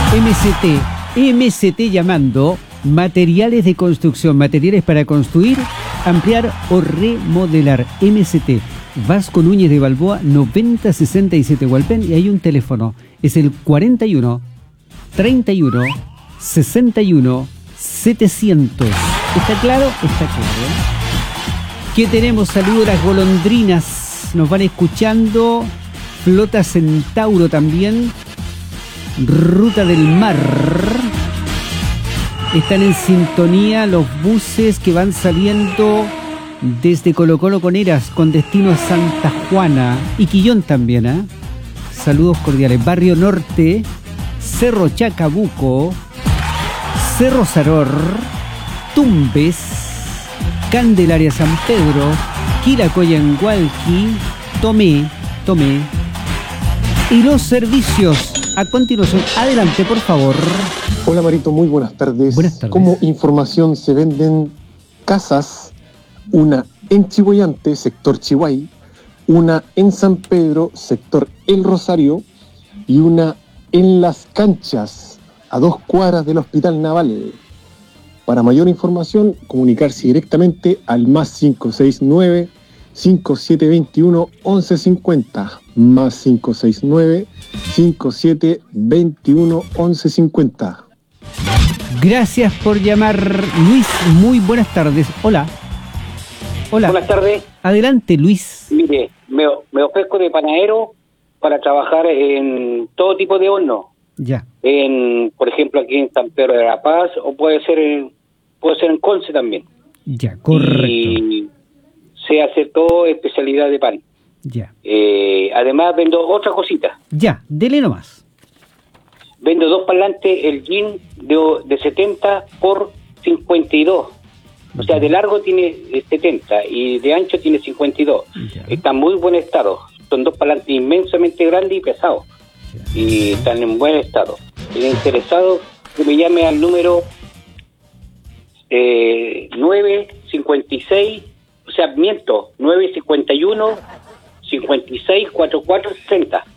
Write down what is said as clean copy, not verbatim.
MCT llamando materiales de construcción, materiales para construir, ampliar o remodelar. MCT, Vasco Núñez de Balboa, 9067 Hualpén, y hay un teléfono, es el 41 31 61 700. ¿Está claro? Está claro. ¿Qué tenemos? Saludos a las golondrinas, nos van escuchando. Flota Centauro también. Ruta del Mar. Están en sintonía los buses que van saliendo desde Colo Colo con Eras con destino a Santa Juana y Quillón también, ¿eh? Saludos cordiales. Barrio Norte, Cerro Chacabuco, Cerro Saror, Tumbes, Candelaria San Pedro, Quiracoyangualqui, Tomé. Y los servicios. A continuación, adelante, por favor. Hola, Marito, muy buenas tardes. Buenas tardes. Como información, se venden casas, una en Chihuayante, sector Chihuay, una en San Pedro, sector El Rosario, y una en Las Canchas, a 2 cuadras del Hospital Naval. Para mayor información, comunicarse directamente al más 569-5721-1150, más 569-5721-1150. Gracias por llamar, Luis. Muy buenas tardes. Hola. Buenas tardes. Adelante, Luis. Mire, me ofrezco de panadero para trabajar en todo tipo de horno. Ya. Por ejemplo, aquí en San Pedro de la Paz, o puede ser en Conce también. Ya, correcto. Y sé hacer todo especialidad de pan. Ya. Además vendo otra cosita. Ya, dele nomás. Vendo 2 parlantes, el Jean de 70 por 52. O sea, de largo tiene 70 y de ancho tiene 52. Ya. Está en muy buen estado. Son 2 parlantes inmensamente grandes y pesados. Ya. Y están en buen estado. Si es interesado, que me llame al número 956, o sea, 951 56 44 60.